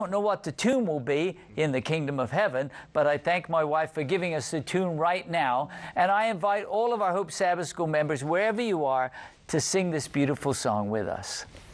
know what the tune will be in the kingdom of heaven, but I thank my wife for giving us the tune right now. And I invite all of our Hope Sabbath School members, wherever you are, to sing this beautiful song with us.